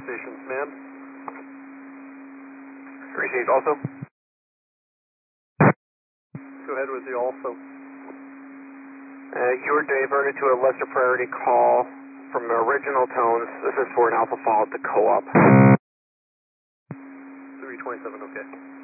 Stations manned. Received also. Go ahead with the also. You're diverted to a lesser priority call from the original tones. This is for an Alpha Fall at the co-op. 327, okay.